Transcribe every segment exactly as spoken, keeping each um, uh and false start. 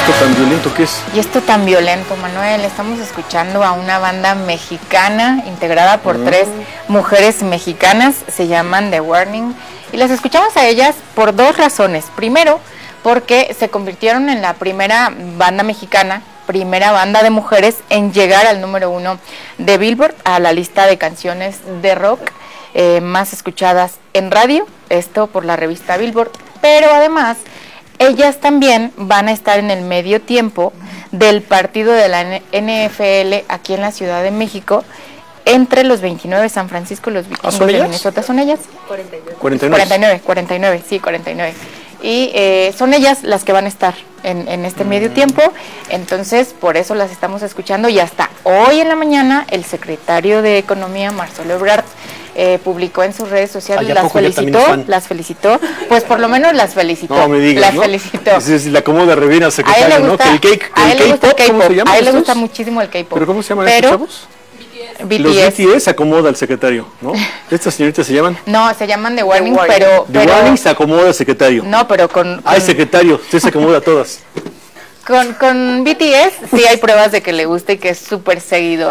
esto tan violento qué es? Y esto tan violento, Manuel, estamos escuchando a una banda mexicana integrada por mm. tres mujeres mexicanas, se llaman The Warning, y las escuchamos a ellas por dos razones. Primero, porque se convirtieron en la primera banda mexicana, primera banda de mujeres en llegar al número uno de Billboard, a la lista de canciones de rock eh, más escuchadas en radio, esto por la revista Billboard, pero además ellas también van a estar en el medio tiempo del partido de la N F L aquí en la Ciudad de México, entre los veintinueve de San Francisco y los vikingos de Minnesota. ¿Son ellas? cuarenta y nueve. cuarenta y nueve, cuarenta y nueve, sí, cuarenta y nueve. Y eh, son ellas las que van a estar en, en este medio tiempo, entonces por eso las estamos escuchando, y hasta hoy en la mañana el secretario de Economía, Marcelo Ebrard, eh, publicó en sus redes sociales, las felicitó, las felicitó, pues por lo menos las felicitó, no me digas, las ¿no? felicitó. Si, si la acomoda re bien al secretario, ¿no? Que el cake, a él le gusta el K-pop, a él le gusta estos? muchísimo el K-pop. ¿Pero cómo se llaman Pero, estos chavos? B T S. Los B T S acomoda al secretario, ¿no? ¿Estas señoritas se llaman? No, se llaman The Warning, The Warning. pero... The pero, Warning se acomoda al secretario. No, pero con... Ay, con secretario, usted se acomoda a todas. Con, con B T S sí hay pruebas de que le gusta y que es súper seguidor.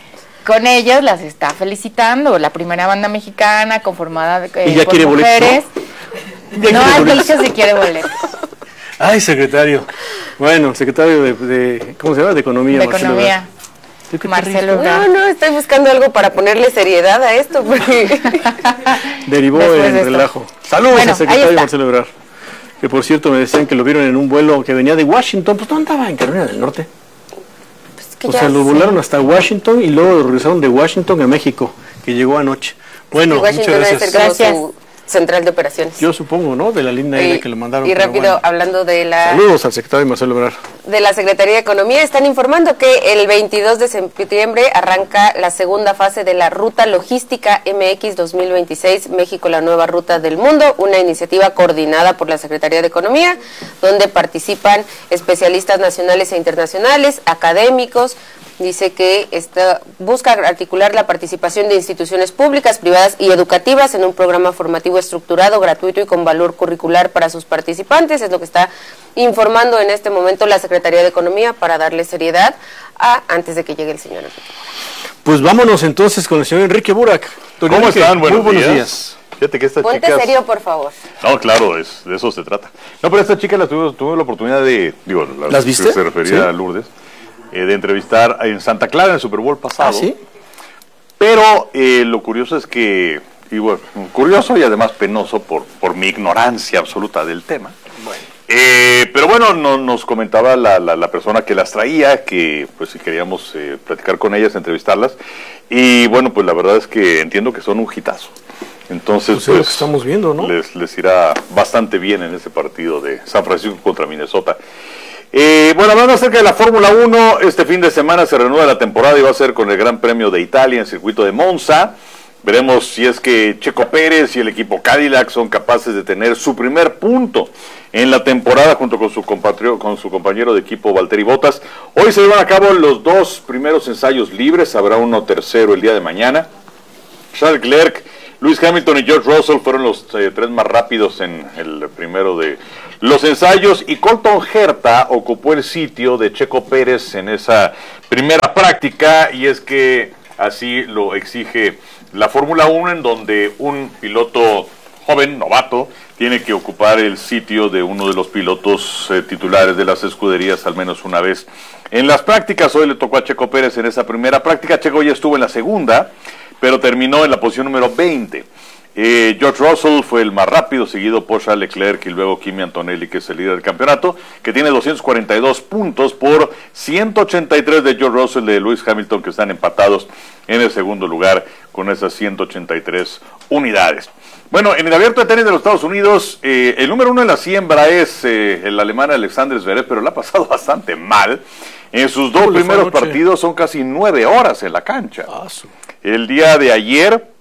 Con ellas las está felicitando, la primera banda mexicana conformada eh, ¿Y ya por quiere mujeres. Boletos, ¿no? No ha dicho si quiere boletos. Ay, secretario. Bueno, secretario de, de ¿cómo se llama? De Economía. De Economía. Marcelo Ebrard. No, no, estoy buscando algo para ponerle seriedad a esto, porque derivó en de relajo. Saludos bueno, al secretario Marcelo Ebrard, que por cierto me decían que lo vieron en un vuelo que venía de Washington. Pues no andaba en Carolina del Norte. Pues que o sea, lo volaron hasta Washington y luego lo regresaron de Washington a México, que llegó anoche. Bueno, muchas gracias. Gracias. Central de Operaciones. Yo supongo, ¿no? De la línea aérea que lo mandaron. Y rápido, bueno. hablando de la... Saludos al secretario Marcelo Ebrard. De la Secretaría de Economía, están informando que el veintidós de septiembre arranca la segunda fase de la Ruta Logística M X dos mil veintiséis, México, la nueva ruta del mundo, una iniciativa coordinada por la Secretaría de Economía, donde participan especialistas nacionales e internacionales, académicos. Dice que esta, busca articular la participación de instituciones públicas, privadas y educativas en un programa formativo estructurado, gratuito y con valor curricular para sus participantes. Es lo que está informando en este momento la Secretaría de Economía para darle seriedad a, antes de que llegue el señor Enrique Burak. Pues vámonos entonces con el señor Enrique Burak. ¿Cómo Enrique, están? Buenos, muy buenos días. días. Fíjate que esta Ponte chicas... serio, por favor. No, claro, es, de eso se trata. No, pero esta chica la tuve, tuve la oportunidad de... Digo, la, ¿Las viste? Se refería ¿Sí? a Lourdes. Eh, de entrevistar en Santa Clara en el Super Bowl pasado. ¿Ah, sí? Pero eh, lo curioso es que, y bueno, curioso y además penoso por, por mi ignorancia absoluta del tema. Bueno. Eh, pero bueno, no, nos comentaba la, la, la persona que las traía, que pues si queríamos eh, platicar con ellas, entrevistarlas. Y bueno, pues la verdad es que entiendo que son un hitazo. Entonces, pues, pues lo que estamos viendo, ¿no? Les, les irá bastante bien en ese partido de San Francisco contra Minnesota. Eh, bueno, hablando acerca de la Fórmula uno, este fin de semana se reanuda la temporada y va a ser con el Gran Premio de Italia en circuito de Monza. Veremos si es que Checo Pérez y el equipo Cadillac son capaces de tener su primer punto en la temporada junto con su compatrio, con su compañero de equipo Valtteri Bottas. Hoy se llevan a cabo los dos primeros ensayos libres, habrá uno tercero el día de mañana. Charles Leclerc, Lewis Hamilton y George Russell fueron los eh, tres más rápidos en el primero de los ensayos, y Colton Herta ocupó el sitio de Checo Pérez en esa primera práctica, y es que así lo exige la Fórmula uno, en donde un piloto joven, novato, tiene que ocupar el sitio de uno de los pilotos eh, titulares de las escuderías al menos una vez en las prácticas. Hoy le tocó a Checo Pérez en esa primera práctica. Checo ya estuvo en la segunda, pero terminó en la posición número veinte. Eh, George Russell fue el más rápido, seguido por Charles Leclerc y luego Kimi Antonelli, que es el líder del campeonato, que tiene doscientos cuarenta y dos puntos por ciento ochenta y tres de George Russell, de Lewis Hamilton, que están empatados en el segundo lugar con esas ciento ochenta y tres unidades. Bueno, en el abierto de tenis de los Estados Unidos, eh, el número uno en la siembra es eh, el alemán Alexander Zverev, pero le ha pasado bastante mal. En sus dos primeros partidos son casi nueve horas en la cancha. El día de ayer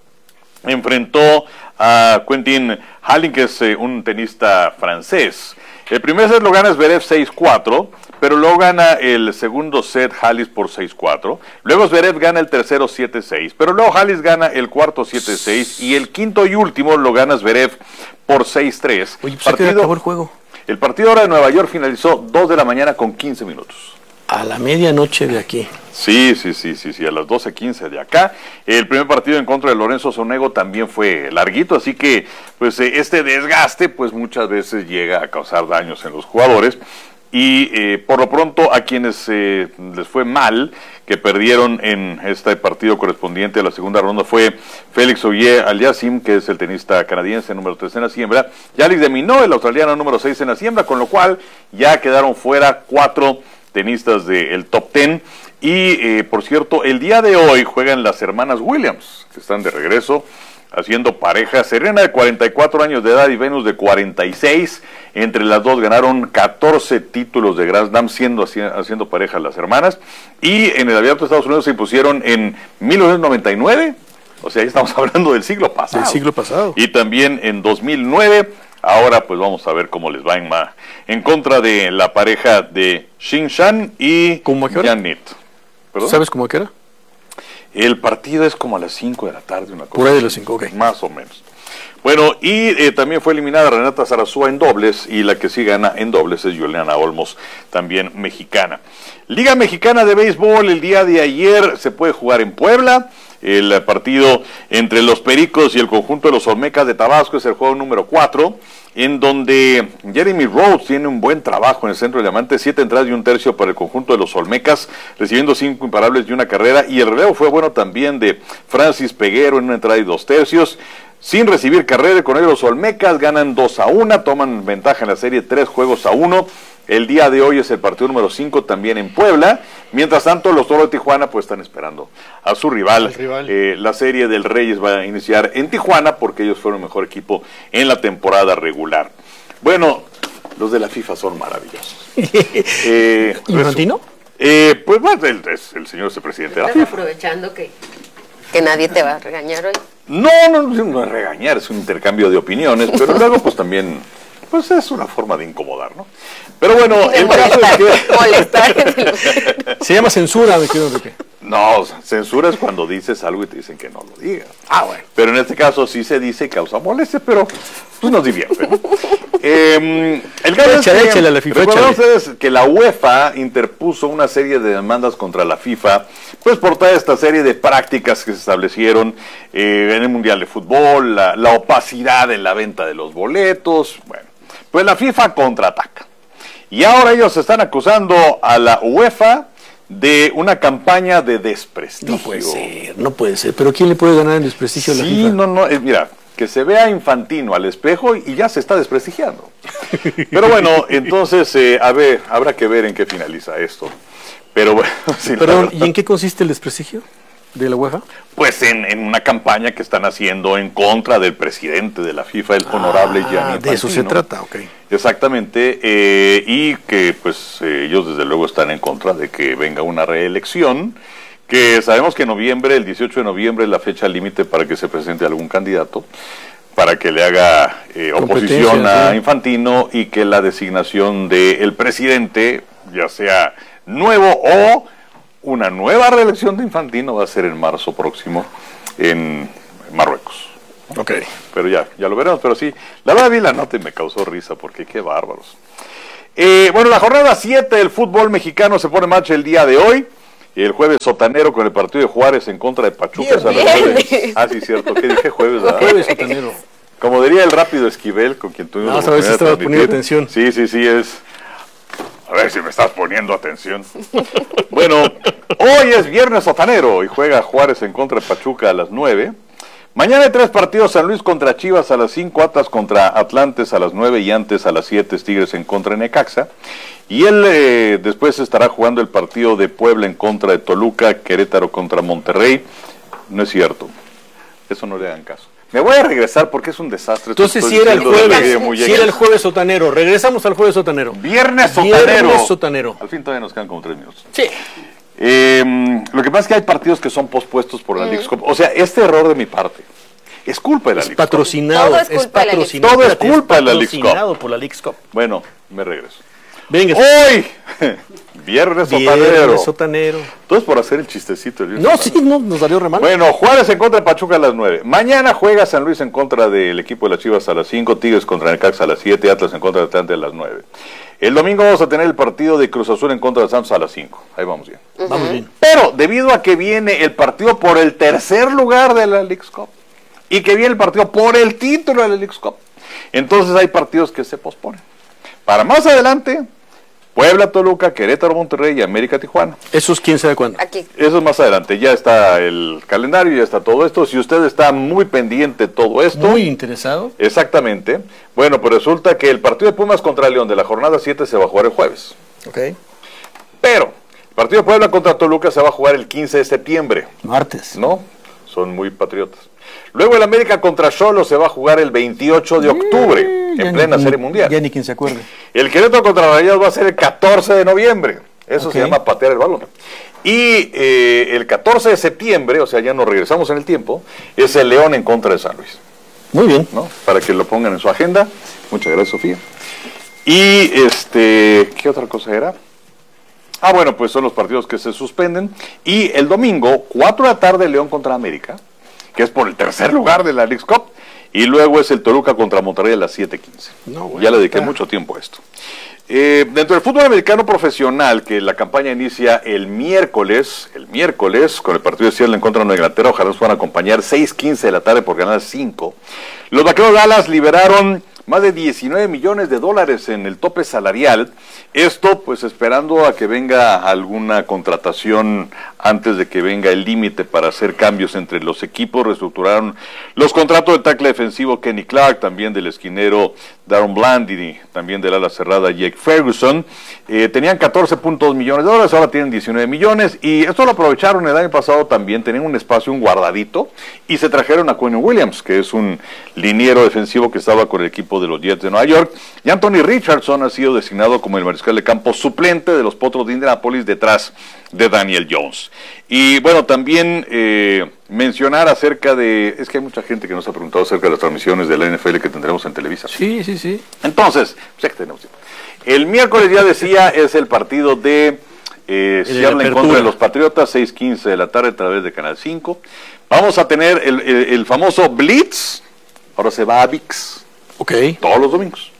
enfrentó a Quentin Halling, que es eh, un tenista francés. El primer set lo gana Zverev seis cuatro, pero luego gana el segundo set Hallis por seis cuatro. Luego Zverev gana el tercero siete seis, pero luego Hallis gana el cuarto siete seis, y el quinto y último lo gana Zverev por seis tres. Oye, pues partido, acabó el juego. El partido ahora de Nueva York finalizó dos de la mañana con quince minutos. A la medianoche de aquí. Sí, sí, sí, sí, sí, a las doce quince de acá. El primer partido en contra de Lorenzo Sonego también fue larguito, así que pues este desgaste pues muchas veces llega a causar daños en los jugadores. Y eh, por lo pronto a quienes eh, les fue mal, que perdieron en este partido correspondiente a la segunda ronda, fue Félix Auger-Aliassime, que es el tenista canadiense número tres en la siembra, y Alex de Minaur, el australiano número seis en la siembra, con lo cual ya quedaron fuera cuatro tenistas del top ten. Y eh, por cierto, el día de hoy juegan las hermanas Williams, que están de regreso haciendo pareja. Serena de cuarenta y cuatro años de edad y Venus de cuarenta y seis. Entre las dos ganaron catorce títulos de Grand Slam siendo haciendo pareja las hermanas. Y en el Abierto de Estados Unidos se impusieron en mil novecientos noventa y nueve. O sea, ya estamos hablando del siglo pasado. Del siglo pasado. Y también en dos mil nueve. Ahora pues vamos a ver cómo les va en, ma, en contra de la pareja de Xin Shan y Yanit. ¿Sabes cómo que era? El partido es como a las cinco de la tarde, una cosa. Por ahí de las cinco, ok. Más o menos. Bueno, y eh, también fue eliminada Renata Zarazúa en dobles, y la que sí gana en dobles es Juliana Olmos, también mexicana. Liga Mexicana de Béisbol, el día de ayer se puede jugar en Puebla. El partido entre los Pericos y el conjunto de los Olmecas de Tabasco es el juego número cuatro, en donde Jeremy Rhodes tiene un buen trabajo en el centro de diamante, siete entradas y un tercio para el conjunto de los Olmecas, recibiendo cinco imparables y una carrera, y el relevo fue bueno también de Francis Peguero en una entrada y dos tercios, sin recibir carrera. Con ellos los Olmecas ganan dos a uno, toman ventaja en la serie tres juegos a uno. El día de hoy es el partido número cinco también en Puebla. Mientras tanto, los Toros de Tijuana pues están esperando a su rival. rival. Eh, la serie del Reyes va a iniciar en Tijuana porque ellos fueron el mejor equipo en la temporada regular. Bueno, los de la FIFA son maravillosos. eh, ¿Infantino? Eh, pues bueno, el, es el señor es el presidente de la FIFA. Aprovechando que, que nadie te va a regañar hoy. No, no, no es regañar, es un intercambio de opiniones, pero luego pues también... pues es una forma de incomodar, ¿no? Pero bueno, el caso es que... molestar. Se llama censura, me quiero decir. No, censura es cuando dices algo y te dicen que no lo digas. Ah, bueno. Pero en este caso sí se dice, causa molestia, pero pues nos divierte, ¿no? eh, el caso es que, échale a la FIFA, recuerdan ustedes que la UEFA interpuso una serie de demandas contra la FIFA, pues por toda esta serie de prácticas que se establecieron eh, en el Mundial de Fútbol, la, la opacidad en la venta de los boletos. Bueno, pues la FIFA contraataca. Y ahora ellos están acusando a la UEFA de una campaña de desprestigio. No puede ser, no puede ser. ¿Pero quién le puede ganar el desprestigio sí, a la FIFA? Sí, no, no, eh, mira, que se vea Infantino al espejo y ya se está desprestigiando. Pero bueno, entonces, eh, a ver, habrá que ver en qué finaliza esto. Pero bueno, sí, Perdón, ¿y en qué consiste el desprestigio de la UEFA? Pues en, en una campaña que están haciendo en contra del presidente de la FIFA, el honorable ah, Gianni Infantino. De eso se trata, ok. Exactamente, eh, y que pues eh, ellos desde luego están en contra de que venga una reelección, que sabemos que en noviembre, el dieciocho de noviembre es la fecha límite para que se presente algún candidato, para que le haga eh, oposición a Infantino, y que la designación del presidente, ya sea nuevo o una nueva reelección de Infantino, va a ser en marzo próximo en Marruecos. Ok. Pero ya, ya lo veremos, pero sí, la verdad vi la nota y me causó risa, porque qué bárbaros. Eh, bueno, la jornada siete del fútbol mexicano se pone en marcha el día de hoy. El jueves sotanero con el partido de Juárez en contra de Pachuca. Bien. Ah, sí, cierto. ¿Qué dije jueves? ¿verdad? Jueves sotanero. Como diría el rápido Esquivel, con quien tuvimos no, la oportunidad si estaba poniendo atención. Sí, sí, sí, es... A ver si me estás poniendo atención. Bueno, hoy es viernes sotanero y juega Juárez en contra de Pachuca a las nueve. Mañana hay tres partidos: San Luis contra Chivas a las cinco, Atlas contra Atlantes a las nueve y antes a las siete Tigres en contra de Necaxa. Y él eh, después estará jugando el partido de Puebla en contra de Toluca, Querétaro contra Monterrey. No es cierto, eso no le hagan caso. Me voy a regresar porque es un desastre. Entonces si era el jueves, si era el jueves sotanero, regresamos al jueves sotanero. Viernes sotanero. Viernes sotanero. Al fin todavía nos quedan como tres minutos. Sí. Eh, lo que pasa es que hay partidos que son pospuestos por la mm. Leagues Cup. O sea, este error de mi parte es culpa de la es Leagues patrocinado, Cup. Todo es, es culpa patrocinado. Todo es culpa de la Leagues Cup. Patrocinado por la Leagues Cup. Bueno, me regreso. Venga. Hoy Viernes Viernes sotanero. sotanero. Entonces por hacer el chistecito. El no, sí, no, nos salió re mal. Bueno, Juárez en contra de Pachuca a las nueve. Mañana juega San Luis en contra del equipo de las Chivas a las cinco, Tigres contra Necaxa a las siete, Atlas en contra de Atlante a las nueve. El domingo vamos a tener el partido de Cruz Azul en contra de Santos a las cinco. Ahí vamos bien. Uh-huh. Vamos bien. Pero debido a que viene el partido por el tercer lugar de la Leagues Cup y que viene el partido por el título de la Leagues Cup, entonces hay partidos que se posponen. Para más adelante, Puebla, Toluca, Querétaro, Monterrey y América, Tijuana. ¿Eso es quién sabe cuándo? Aquí. Eso es más adelante. Ya está el calendario, ya está todo esto. Si usted está muy pendiente de todo esto. Muy interesado. Exactamente. Bueno, pues resulta que el partido de Pumas contra León de la jornada siete se va a jugar el jueves. Ok. Pero el partido de Puebla contra Toluca se va a jugar el quince de septiembre. Martes. ¿No? Son muy patriotas. Luego el América contra Xolos se va a jugar el veintiocho de octubre, mm, en plena ni, Serie Mundial. Ya ni quien se acuerde. El Querétaro contra Rayados va a ser el catorce de noviembre. Eso okay. Se llama patear el balón. Y eh, el catorce de septiembre, o sea, ya nos regresamos en el tiempo, es el León en contra de San Luis. Muy bien. ¿No? Para que lo pongan en su agenda. Muchas gracias, Sofía. Y, este, ¿qué otra cosa era? Ah, bueno, pues son los partidos que se suspenden. Y el domingo, cuatro de la tarde, León contra América, que es por el tercer lugar de la Leagues Cup, y luego es el Toluca contra Monterrey a las siete quince. No, bueno, ya le dediqué claro. mucho tiempo a esto. Eh, dentro del fútbol americano profesional, que la campaña inicia el miércoles, el miércoles, con el partido de Seattle en contra de Inglaterra, ojalá nos puedan acompañar, seis quince de la tarde por ganar cinco. Los Vaqueros de Dallas liberaron más de diecinueve millones de dólares en el tope salarial. Esto pues esperando a que venga alguna contratación antes de que venga el límite para hacer cambios entre los equipos. Reestructuraron los contratos del tackle defensivo Kenny Clark, también del esquinero Darren Blandini, también del ala cerrada Jake Ferguson. Eh, tenían catorce punto dos millones de dólares, ahora tienen diecinueve millones, y esto lo aprovecharon el año pasado también, tenían un espacio, un guardadito, y se trajeron a Quinn Williams, que es un liniero defensivo que estaba con el equipo de los Jets de Nueva York, y Anthony Richardson ha sido designado como el mariscal de campo suplente de los Potros de Indianapolis detrás de Daniel Jones. Y bueno, también eh, mencionar acerca de, es que hay mucha gente que nos ha preguntado acerca de las transmisiones de la N F L que tendremos en Televisa. Sí, sí, sí. Entonces, ya que tenemos tiempo. El miércoles, ya decía, es el partido de eh, Seattle en contra de los Patriotas, seis quince de la tarde a través de Canal cinco. Vamos a tener el, el, el famoso Blitz, ahora se va a V I X, okay. Todos los domingos.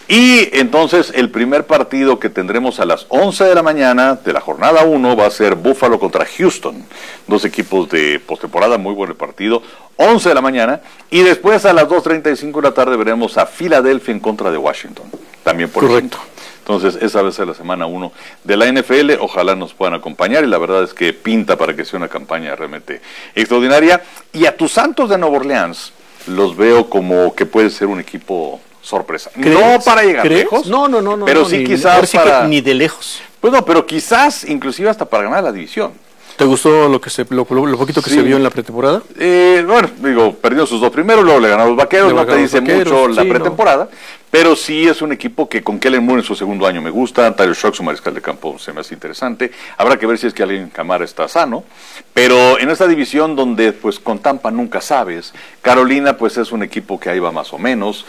Y entonces el primer partido que tendremos a las once de la mañana de la jornada uno va a ser Buffalo contra Houston. Dos equipos de postemporada, muy buen partido. once de la mañana. Y después a las dos treinta y cinco de la tarde veremos a Filadelfia en contra de Washington. También por correcto. Entonces esa va a ser la semana uno de la N F L. Ojalá nos puedan acompañar. Y la verdad es que pinta para que sea una campaña realmente extraordinaria. Y a tus Santos de Nueva Orleans los veo como que puede ser un equipo sorpresa. No para llegar ¿crees? lejos. No, no, no, no. Pero no, sí ni, quizás sí para... que ni de lejos. Pues no, pero quizás inclusive hasta para ganar la división. ¿Te gustó lo que se lo, lo poquito que sí. se vio en la pretemporada? Eh, bueno, digo, perdió sus dos primeros, luego le ganaron los Vaqueros, no te dice vaqueros, mucho la sí, pretemporada, no. Pero sí es un equipo que con Kellen Moore en su segundo año me gusta, Tyler Shock, su mariscal de campo, se me hace interesante. Habrá que ver si es que alguien Camara está sano, pero en esta división donde pues con Tampa nunca sabes, Carolina pues es un equipo que ahí va más o menos,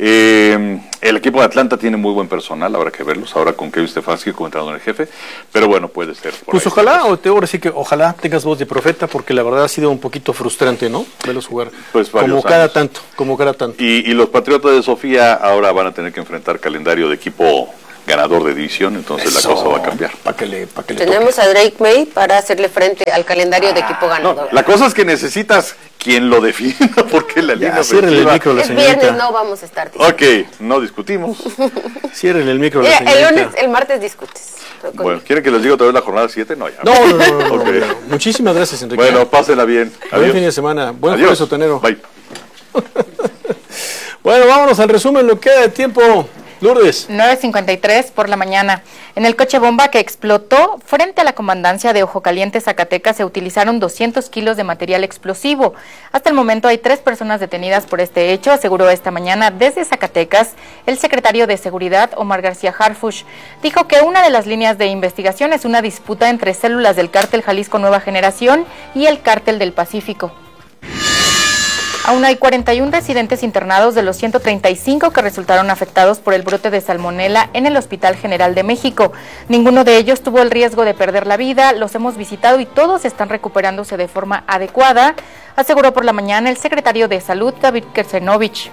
eh, el equipo de Atlanta tiene muy buen personal, habrá que verlos, ahora con Kevin Stefanski como entrenador en jefe, pero bueno, puede ser. Por pues ojalá, o te ahora sí que ojalá tengas voz de profeta, porque la verdad ha sido un poquito frustrante, ¿no? Verlos jugar. Pues como cada años. tanto, como cada tanto. Y, y los Patriotas de Sofía ahora van a tener que enfrentar calendario de equipo ganador de división, entonces Eso, la cosa va a cambiar. Pa que le, pa que le Tenemos toque. a Drake May para hacerle frente al calendario ah, de equipo ganador. No, la cosa es que necesitas quien lo defienda, porque la línea cierren el micro, la es viernes, no vamos a estar discutiendo. Ok, no discutimos. Cierren el micro, Mira, la señorita. el lunes, el martes discutes. Bueno, ¿quieren que les diga otra vez la jornada siete? No, ya. No, no, no, no, okay. no, no. Muchísimas gracias, Enrique. Bueno, pásenla bien. Adiós. Buen fin de semana. Buen Adiós. jueves sotanero. Bye. Bueno, vámonos al resumen, lo que queda de tiempo. Lourdes. nueve cincuenta y tres por la mañana. En el coche bomba que explotó frente a la comandancia de Ojo Caliente, Zacatecas, se utilizaron doscientos kilos de material explosivo. Hasta el momento hay tres personas detenidas por este hecho, aseguró esta mañana desde Zacatecas el secretario de Seguridad, Omar García Harfuch. Dijo que una de las líneas de investigación es una disputa entre células del cártel Jalisco Nueva Generación y el cártel del Pacífico. Aún hay cuarenta y uno residentes internados de los ciento treinta y cinco que resultaron afectados por el brote de salmonela en el Hospital General de México. Ninguno de ellos tuvo el riesgo de perder la vida, los hemos visitado y todos están recuperándose de forma adecuada, aseguró por la mañana el secretario de Salud, David Kersenovich.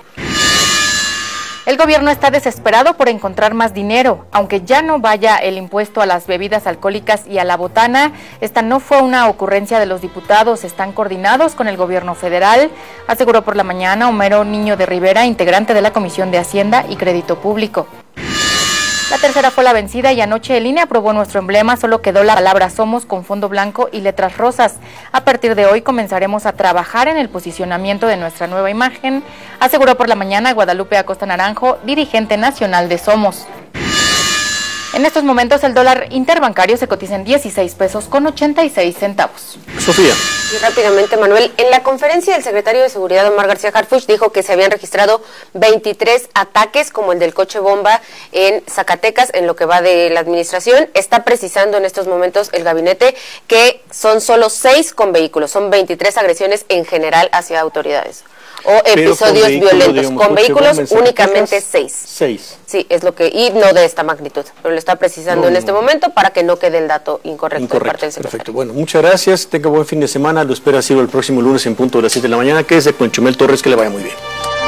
El gobierno está desesperado por encontrar más dinero, aunque ya no vaya el impuesto a las bebidas alcohólicas y a la botana. Esta no fue una ocurrencia de los diputados, están coordinados con el gobierno federal, aseguró por la mañana Homero Niño de Rivera, integrante de la Comisión de Hacienda y Crédito Público. La tercera fue la vencida y anoche el I N E aprobó nuestro emblema, solo quedó la palabra Somos con fondo blanco y letras rosas. A partir de hoy comenzaremos a trabajar en el posicionamiento de nuestra nueva imagen, aseguró por la mañana Guadalupe Acosta Naranjo, dirigente nacional de Somos. En estos momentos el dólar interbancario se cotiza en dieciséis pesos con ochenta y seis centavos. Sofía. Y rápidamente, Manuel, en la conferencia del secretario de Seguridad, Omar García Harfuch, dijo que se habían registrado veintitrés ataques como el del coche bomba en Zacatecas en lo que va de la administración. Está precisando en estos momentos el gabinete que son solo seis con vehículos, son veintitrés agresiones en general hacia autoridades. O episodios violentos. Digamos, con vehículos únicamente seis. Seis. Sí, es lo que, y no de esta magnitud, pero lo está precisando no, en este no. momento para que no quede el dato incorrecto, incorrecto de parte del secretario. Perfecto, bueno, muchas gracias, tenga buen fin de semana, lo espero así el próximo lunes en punto de las siete de la mañana, quédese con Chumel Torres, que le vaya muy bien.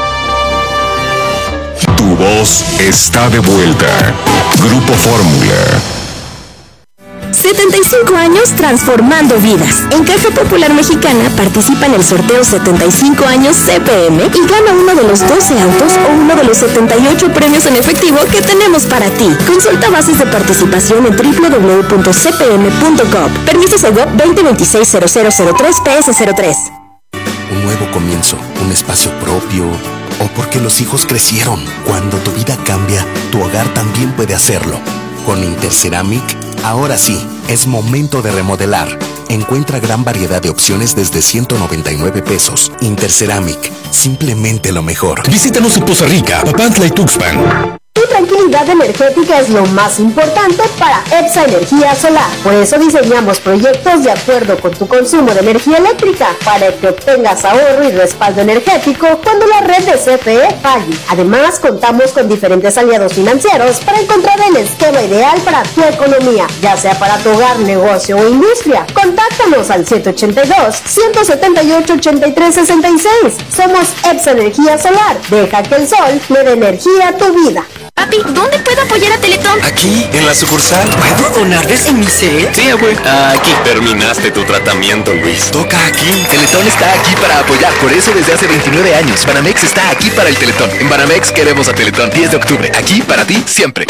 Tu voz está de vuelta. Grupo Fórmula. setenta y cinco años transformando vidas. En Caja Popular Mexicana participa en el sorteo setenta y cinco años C P M y gana uno de los doce autos o uno de los setenta y ocho premios en efectivo que tenemos para ti. Consulta bases de participación en doble u doble u doble u punto c p m punto gov. Permiso Segov veinte veintiséis cero cero cero tres P S cero tres. Un nuevo comienzo, un espacio propio, o porque los hijos crecieron. Cuando tu vida cambia, tu hogar también puede hacerlo. Con Interceramic, ahora sí, es momento de remodelar. Encuentra gran variedad de opciones desde ciento noventa y nueve pesos. Interceramic, simplemente lo mejor. Visítanos en Poza Rica, Papantla y Tuxpan. Tu tranquilidad energética es lo más importante para EPSA Energía Solar. Por eso diseñamos proyectos de acuerdo con tu consumo de energía eléctrica, para que obtengas ahorro y respaldo energético cuando la red de C F E falle. Además, contamos con diferentes aliados financieros para encontrar el esquema ideal para tu economía, ya sea para tu hogar, negocio o industria. Contáctanos al siete ocho dos, uno siete ocho, ocho tres seis seis. Somos EPSA Energía Solar. Deja que el sol le dé energía a tu vida. Papi, ¿dónde puedo apoyar a Teletón? Aquí, en la sucursal. ¿Puedo donar de Semicel? Sí, güey. Aquí. Terminaste tu tratamiento, Luis. Toca aquí. Teletón está aquí para apoyar. Por eso desde hace veintinueve años. Banamex está aquí para el Teletón. En Banamex queremos a Teletón. diez de octubre. Aquí para ti, siempre.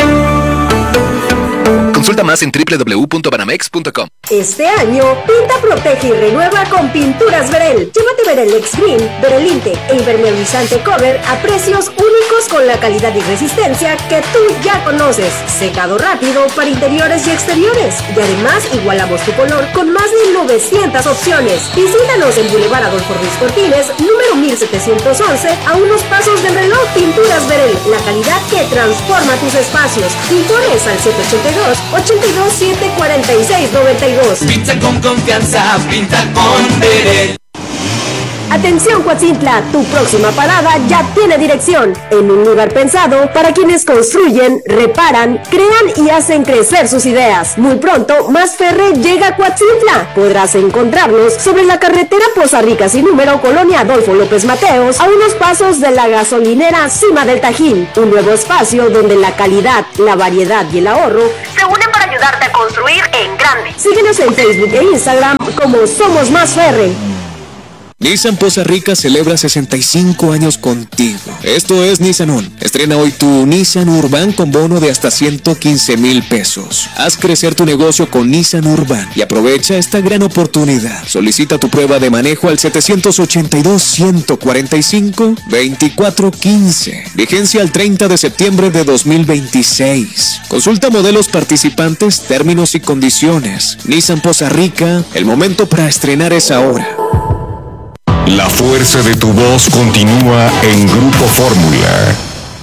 Consulta más en doble u doble u doble u punto banamex punto com. Este año, pinta, protege y renueva con Pinturas Verel. Llévate Verel X Green, Verelinte e impermeabilizante Cover a precios únicos con la calidad y resistencia que tú ya conoces. Secado rápido para interiores y exteriores. Y además, igualamos tu color con más de novecientas opciones. Visítanos en Boulevard Adolfo Ruiz Cortines, número mil setecientos once, a unos pasos del reloj. Pinturas Verel, la calidad que transforma tus espacios. Informes al siete ocho dos, ocho dos siete cuatro seis nueve dos. Pinta con confianza, pinta con Verel. Atención Coatzintla, tu próxima parada ya tiene dirección, en un lugar pensado para quienes construyen, reparan, crean y hacen crecer sus ideas. Muy pronto, Más Ferre llega a Coatzintla. Podrás encontrarnos sobre la carretera Poza Rica sin número, Colonia Adolfo López Mateos, a unos pasos de la gasolinera Cima del Tajín. Un nuevo espacio donde la calidad, la variedad y el ahorro se unen para ayudarte a construir en grande. Síguenos en Facebook e Instagram como Somos Más Ferre. Nissan Poza Rica celebra sesenta y cinco años contigo. Esto es Nissan On. Estrena hoy tu Nissan Urban con bono de hasta ciento quince mil pesos. Haz crecer tu negocio con Nissan Urban y aprovecha esta gran oportunidad. Solicita tu prueba de manejo al siete ocho dos, uno cuatro cinco, dos cuatro uno cinco. Vigencia al treinta de septiembre de dos mil veintiséis. Consulta modelos participantes, términos y condiciones. Nissan Poza Rica, el momento para estrenar es ahora. La fuerza de tu voz continúa en Grupo Fórmula.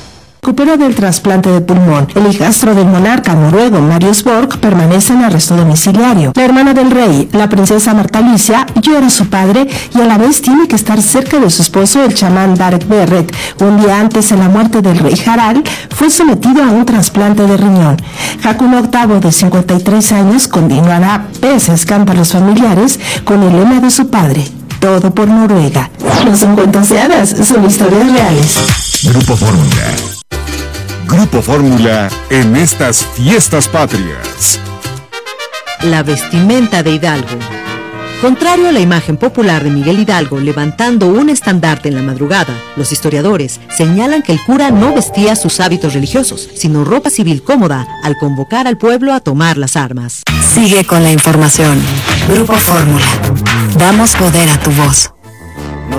recuperó del trasplante de pulmón. El hijastro del monarca noruego, Marius Borg, permanece en arresto domiciliario. La hermana del rey, la princesa Marta Alicia, llora a su padre y a la vez tiene que estar cerca de su esposo, el chamán Darek Berret. Un día antes de la muerte del rey Harald, fue sometido a un trasplante de riñón. Haakon octavo, de cincuenta y tres años, continuará, pese a escándalos familiares, con el lema de su padre: todo por Noruega. No son cuentos de hadas, son historias reales. Grupo Fórmula. Grupo Fórmula en estas fiestas patrias. La vestimenta de Hidalgo. Contrario a la imagen popular de Miguel Hidalgo levantando un estandarte en la madrugada, los historiadores señalan que el cura no vestía sus hábitos religiosos, sino ropa civil cómoda al convocar al pueblo a tomar las armas. Sigue con la información. Grupo Fórmula. Damos poder a tu voz.